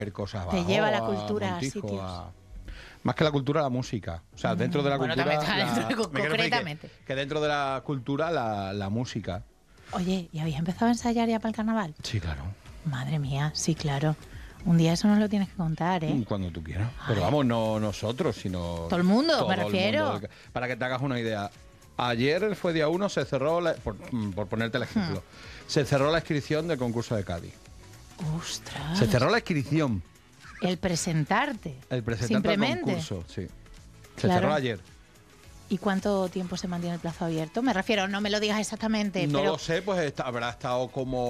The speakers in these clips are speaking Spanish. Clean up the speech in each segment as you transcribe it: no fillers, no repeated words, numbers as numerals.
cosas Te abajo, lleva la a cultura a Montijo, sitios. Más que la cultura, la música. O sea, dentro de la Bueno, cultura... también está dentro, me quiero referir concretamente. que dentro de la cultura, la música. Oye, ¿y habéis empezado a ensayar ya para el carnaval? Sí, claro. Madre mía, sí, claro. Un día eso nos lo tienes que contar, ¿eh? Cuando tú quieras. Pero vamos, no nosotros, sino... Todo el mundo, todo me el refiero. mundo. Para que te hagas una idea. Ayer fue día 1, se cerró, por ponerte el ejemplo, se cerró la inscripción del concurso de Cádiz. ¡Ostras! Se cerró la inscripción. El presentarte. El presentarte Simplemente. al concurso, sí. Se Claro. cerró ayer. ¿Y cuánto tiempo se mantiene el plazo abierto? Me refiero, no me lo digas exactamente, No pero... lo sé, pues habrá estado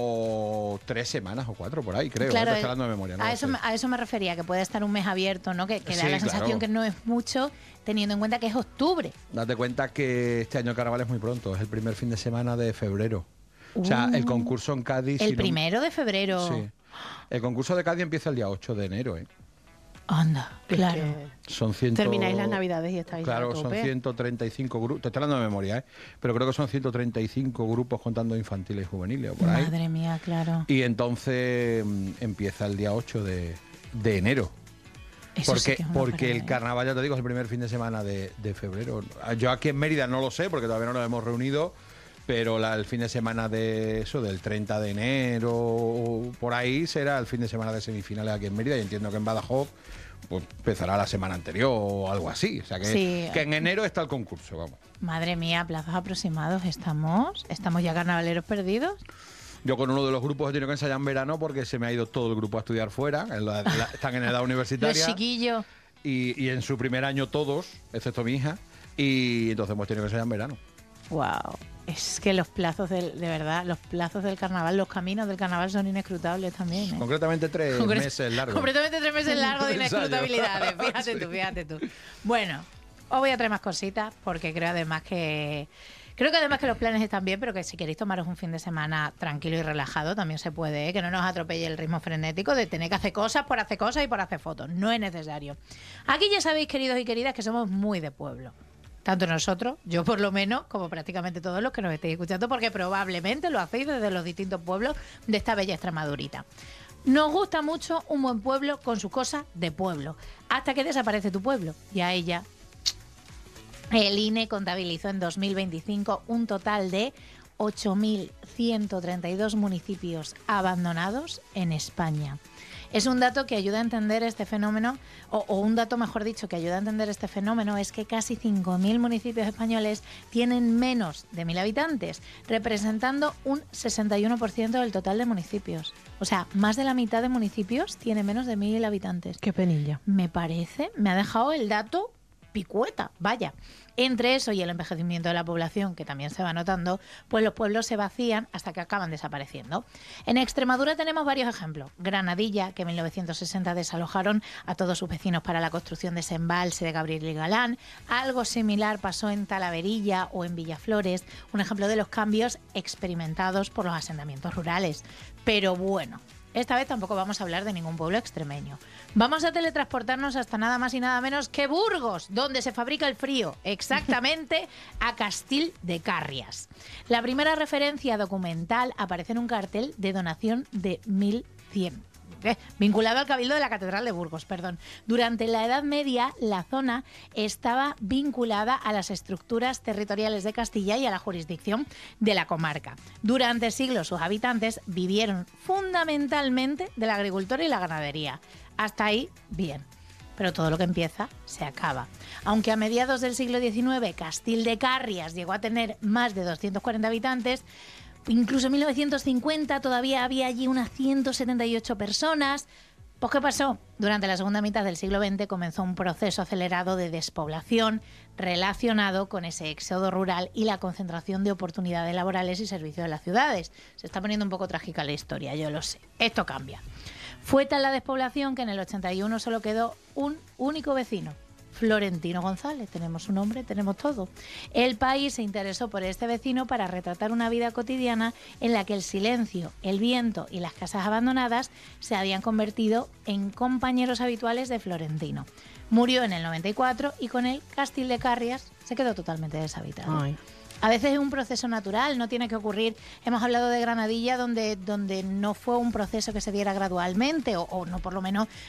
como 3 semanas o 4 por ahí, creo. Claro, Te estoy hablando de memoria. No a, lo eso, sé. a eso me refería, que puede estar un mes abierto, ¿no? Que da Sí, la sensación claro. que no es mucho, teniendo en cuenta que es octubre. Date cuenta que este año el carnaval es muy pronto, es el primer fin de semana de febrero. O sea, el concurso en Cádiz... El si no- 1 de febrero. Sí. El concurso de Cádiz empieza el día 8 de enero, ¿eh? Anda, claro. Son 100... Termináis las navidades y estáis Claro, a son tope. 135 grupos. Te estoy hablando de memoria, ¿eh? Pero creo que son 135 grupos contando infantiles y juveniles o por ahí. Madre mía, claro. Y entonces empieza el día 8 de enero. Eso sí Porque, que es una porque el barbaridad. carnaval, ya te digo, es el primer fin de semana de febrero. Yo aquí en Mérida no lo sé porque todavía no nos hemos reunido, pero el fin de semana de eso, del 30 de enero, por ahí será el fin de semana de semifinales aquí en Mérida y entiendo que en Badajoz pues empezará la semana anterior o algo así. O sea que, Sí. que en enero está el concurso, vamos. Madre mía, plazos aproximados. ¿Estamos ya carnavaleros perdidos? Yo con uno de los grupos he tenido que ensayar en verano porque se me ha ido todo el grupo a estudiar fuera, están en edad Los universitaria. chiquillos. Y en su primer año todos, excepto mi hija, y entonces hemos tenido que ensayar en verano. Wow. Es que los plazos de verdad, los plazos del carnaval, los caminos del carnaval son inescrutables también, ¿eh? Concretamente 3 meses largos. Completamente 3 meses largos de De ensayo. inescrutabilidades. Fíjate tú, fíjate tú. Bueno, os voy a traer más cositas porque creo que además que los planes están bien, pero que si queréis tomaros un fin de semana tranquilo y relajado también se puede, ¿eh? Que no nos atropelle el ritmo frenético de tener que hacer cosas por hacer cosas y por hacer fotos. No es necesario. Aquí ya sabéis, queridos y queridas, que somos muy de pueblo. Tanto nosotros, yo por lo menos, como prácticamente todos los que nos estéis escuchando, porque probablemente lo hacéis desde los distintos pueblos de esta bella Extremadurita. Nos gusta mucho un buen pueblo con sus cosas de pueblo, hasta que desaparece tu pueblo. Y a ella, el INE contabilizó en 2025 un total de 8.132 municipios abandonados en España. Es un dato que ayuda a entender este fenómeno, o un dato mejor dicho que ayuda a entender este fenómeno, es que casi 5.000 municipios españoles tienen menos de 1.000 habitantes, representando un 61% del total de municipios. O sea, más de la mitad de municipios tiene menos de 1.000 habitantes. Qué penilla. Me ha dejado el dato picueta, vaya. Entre eso y el envejecimiento de la población, que también se va notando, pues los pueblos se vacían hasta que acaban desapareciendo. En Extremadura tenemos varios ejemplos. Granadilla, que en 1960 desalojaron a todos sus vecinos para la construcción de ese embalse de Gabriel y Galán. Algo similar pasó en Talaverilla o en Villaflores, un ejemplo de los cambios experimentados por los asentamientos rurales. Pero bueno, esta vez tampoco vamos a hablar de ningún pueblo extremeño. Vamos a teletransportarnos hasta nada más y nada menos que Burgos, donde se fabrica el frío, exactamente a Castil de Carrias. La primera referencia documental aparece en un cartel de donación de 1100. Vinculado al Cabildo de la Catedral de Burgos, perdón. Durante la Edad Media, la zona estaba vinculada a las estructuras territoriales de Castilla y a la jurisdicción de la comarca. Durante siglos, sus habitantes vivieron fundamentalmente de la agricultura y la ganadería. Hasta ahí, bien. Pero todo lo que empieza, se acaba. Aunque a mediados del siglo XIX, Castil de Carrias llegó a tener más de 240 habitantes, incluso en 1950 todavía había allí unas 178 personas. Pues ¿qué pasó? Durante la segunda mitad del siglo XX comenzó un proceso acelerado de despoblación relacionado con ese éxodo rural y la concentración de oportunidades laborales y servicios en las ciudades. Se está poniendo un poco trágica la historia, yo lo sé. Esto cambia. Fue tal la despoblación que en el 81 solo quedó un único vecino, Florentino González. Tenemos su nombre, tenemos todo. El país se interesó por este vecino para retratar una vida cotidiana en la que el silencio, el viento y las casas abandonadas se habían convertido en compañeros habituales de Florentino. Murió en el 94 y con él Castil de Carrias se quedó totalmente deshabitado. Ay. A veces es un proceso natural, no tiene que ocurrir. Hemos hablado de Granadilla, donde no fue un proceso que se diera gradualmente, o no por lo menos